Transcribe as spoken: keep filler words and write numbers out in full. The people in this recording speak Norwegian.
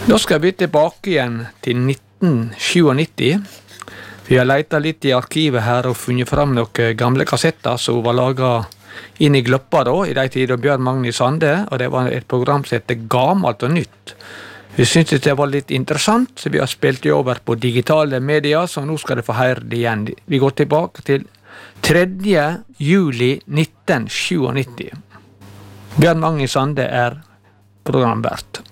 Da skal vi tilbake igjen til nitten nittisju. Vi har letet litt i arkivet her og funnet fram noen gamle kassetter som var laget inn i Gløppa da, i de tider Bjørn Magne Sande, og det var et program som heter Gamalt og Nytt. Vi syntes det var litt interessant, så vi har spilt det over på digitale medier, så nå skal dere få høre det igjen. Vi går tilbake til tredje juli nitten nittisju. Bjørn Magne Sande er programvert.